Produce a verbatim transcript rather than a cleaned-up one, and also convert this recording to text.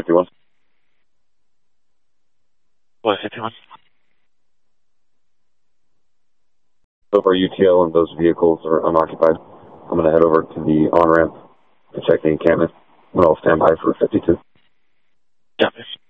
fifty-one. Flight fifty-one. So far, U T L and those vehicles are unoccupied. I'm going to head over to the on-ramp to check the encampment. I'm going to stand by for fifty-two. Copy.